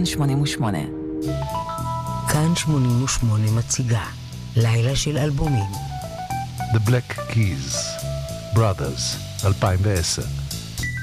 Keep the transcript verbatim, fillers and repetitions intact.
כאן שמונים ושמונה. כאן שמונים ושמונה מציגה לילה של אלבומים. The Black Keys, Brothers, אלפיים ועשר.